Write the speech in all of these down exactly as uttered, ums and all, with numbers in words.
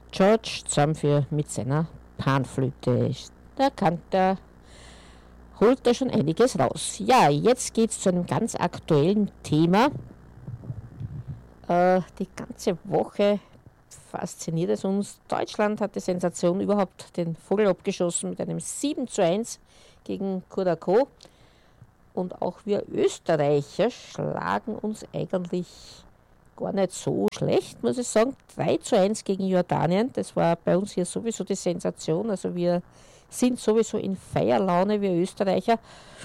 George Zamfir mit seiner Panflöte. Da kann der, holt er schon einiges raus. Ja, jetzt geht es zu einem ganz aktuellen Thema. Äh, die ganze Woche fasziniert es uns. Deutschland hat die Sensation überhaupt den Vogel abgeschossen mit einem sieben zu eins gegen Curacao. Und auch wir Österreicher schlagen uns eigentlich gar nicht so schlecht, muss ich sagen. drei zu eins gegen Jordanien, das war bei uns hier sowieso die Sensation. Also wir sind sowieso in Feierlaune, wir Österreicher.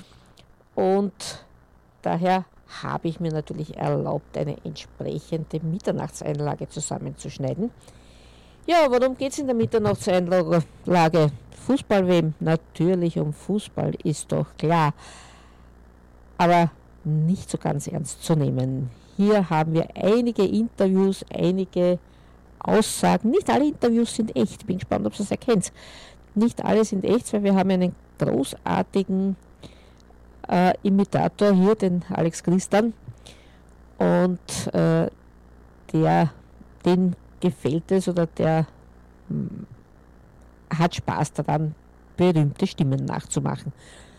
Und daher habe ich mir natürlich erlaubt, eine entsprechende Mitternachtseinlage zusammenzuschneiden. Ja, worum geht es in der Mitternachtseinlage? Fußball-W M? Natürlich um Fußball, ist doch klar. Aber nicht so ganz ernst zu nehmen. Hier haben wir einige Interviews, einige Aussagen. Nicht alle Interviews sind echt. Ich bin gespannt, ob ihr es erkennt. Nicht alle sind echt, weil wir haben einen großartigen äh, Imitator hier, den Alex Christian. Und äh, der, den gefällt es oder der mh, hat Spaß daran, berühmte Stimmen nachzumachen.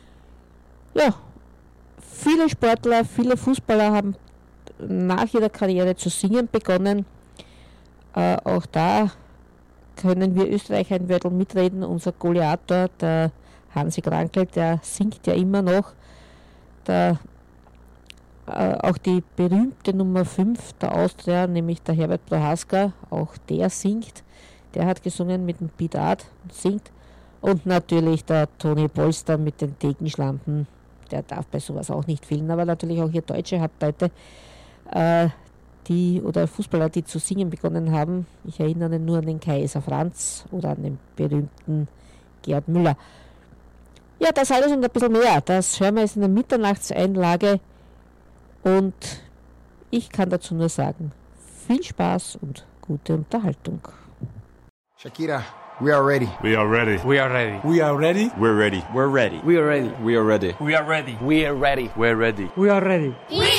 Ja, viele Sportler, viele Fußballer haben nach ihrer Karriere zu singen begonnen. Äh, auch da können wir Österreicher ein Wörtel mitreden. Unser Goliator, der Hansi Krankel, der singt ja immer noch. Der, äh, auch die berühmte Nummer fünf der Austria, nämlich der Herbert Prohaska, auch der singt. Der hat gesungen mit dem Piet Art und singt. Und natürlich der Toni Polster mit den Degenschlampen. Der darf bei sowas auch nicht fehlen, aber natürlich auch hier Deutsche hat Leute, äh, die oder Fußballer, die zu singen begonnen haben. Ich erinnere nur an den Kaiser Franz oder an den berühmten Gerd Müller. Ja, das alles und ein bisschen mehr, das hören wir jetzt in der Mitternachtseinlage und ich kann dazu nur sagen, viel Spaß und gute Unterhaltung. Shakira, we are ready. We are ready. We are ready. We are ready. We're ready. We're ready. We are ready. We are ready. We are ready. We are ready. We're ready. We are ready. We